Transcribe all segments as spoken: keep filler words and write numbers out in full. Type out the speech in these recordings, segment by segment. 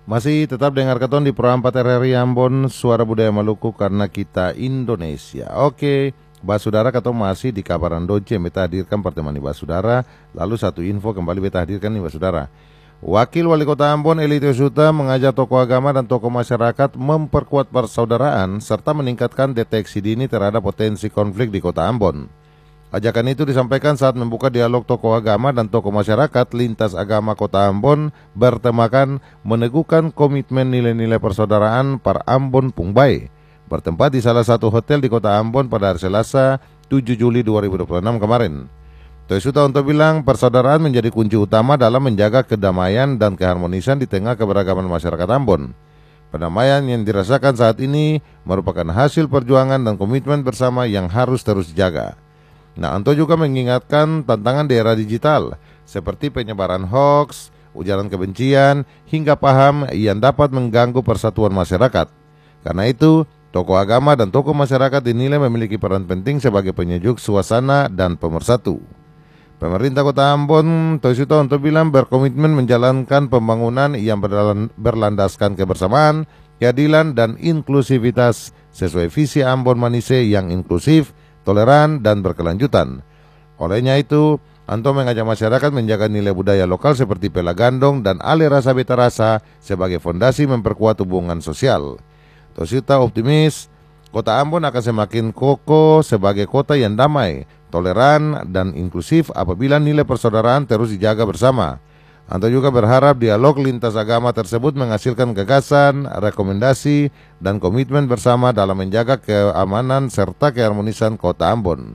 Masih tetap dengar keton di Pro empat R R I Ambon, Suara Budaya Maluku karena kita Indonesia. Oke, Basudara keton masih di kabaran Doce, beta hadirkan pertemani Basudara. Lalu satu info kembali beta hadirkan nih Basudara. Wakil Wali Kota Ambon Eli Teosuta mengajak tokoh agama dan tokoh masyarakat memperkuat persaudaraan serta meningkatkan deteksi dini terhadap potensi konflik di Kota Ambon. Ajakan itu disampaikan saat membuka dialog tokoh agama dan tokoh masyarakat lintas agama Kota Ambon bertemakan meneguhkan komitmen nilai-nilai persaudaraan par Ambon Pungbai, bertempat di salah satu hotel di Kota Ambon pada hari Selasa tujuh Juli dua ribu dua puluh enam kemarin. Teosuta untuk bilang persaudaraan menjadi kunci utama dalam menjaga kedamaian dan keharmonisan di tengah keberagaman masyarakat Ambon. Pendamaian yang dirasakan saat ini merupakan hasil perjuangan dan komitmen bersama yang harus terus dijaga. Nah, Anto juga mengingatkan tantangan di era digital, seperti penyebaran hoaks, ujaran kebencian, hingga paham yang dapat mengganggu persatuan masyarakat. Karena itu, tokoh agama dan tokoh masyarakat dinilai memiliki peran penting sebagai penyejuk suasana dan pemersatu. Pemerintah Kota Ambon, Teosuta untuk bilang berkomitmen menjalankan pembangunan yang berlandaskan kebersamaan, keadilan, dan inklusivitas sesuai visi Ambon Manise yang inklusif, toleran, dan berkelanjutan. Olehnya itu, Anto mengajak masyarakat menjaga nilai budaya lokal seperti pela gandong dan ale rasa beta rasa sebagai fondasi memperkuat hubungan sosial. Teosuta optimis, Kota Ambon akan semakin kokoh sebagai kota yang damai, toleran, dan inklusif apabila nilai persaudaraan terus dijaga bersama. Anto juga berharap dialog lintas agama tersebut menghasilkan gagasan, rekomendasi, dan komitmen bersama dalam menjaga keamanan serta keharmonisan Kota Ambon.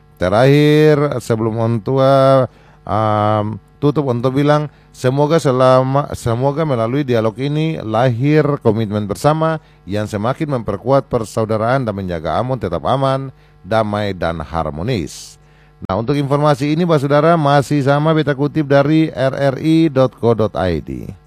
Terakhir, sebelum Ontua um, tutup, Onto bilang semoga selama semoga melalui dialog ini lahir komitmen bersama yang semakin memperkuat persaudaraan dan menjaga Ambon tetap aman, damai, dan harmonis. Nah, untuk informasi ini Basudara masih sama beta kutip dari r r i dot co dot i d.